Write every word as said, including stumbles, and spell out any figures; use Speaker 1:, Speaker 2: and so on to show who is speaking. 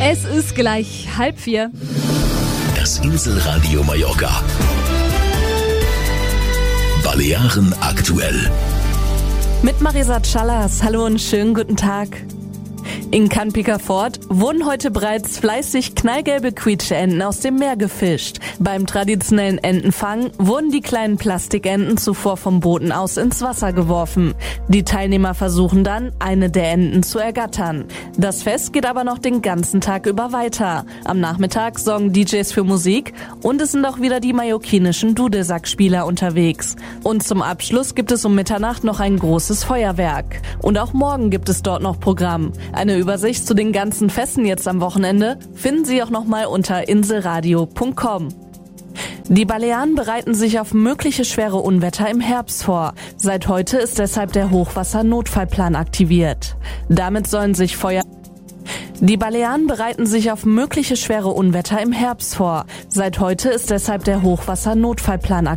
Speaker 1: Es ist gleich halb vier.
Speaker 2: Das Inselradio Mallorca. Balearen aktuell.
Speaker 3: Mit Marisa Callas. Hallo und schönen guten Tag. In Can Picafort wurden heute bereits fleißig knallgelbe Quietscheenten aus dem Meer gefischt. Beim traditionellen Entenfang wurden die kleinen Plastikenten zuvor vom Booten aus ins Wasser geworfen. Die Teilnehmer versuchen dann, eine der Enten zu ergattern. Das Fest geht aber noch den ganzen Tag über weiter. Am Nachmittag sorgen D Js für Musik und es sind auch wieder die mallorquinischen Dudelsackspieler unterwegs. Und zum Abschluss gibt es um Mitternacht noch ein großes Feuerwerk. Und auch morgen gibt es dort noch Programm. Eine Übersicht zu den ganzen Festen jetzt am Wochenende finden Sie auch nochmal unter inselradio punkt com. Die Balearen bereiten sich auf mögliche schwere Unwetter im Herbst vor. Seit heute ist deshalb der Hochwassernotfallplan aktiviert. Damit sollen sich Feuer... Die Balearen bereiten sich auf mögliche schwere Unwetter im Herbst vor. Seit heute ist deshalb der Hochwassernotfallplan aktiviert.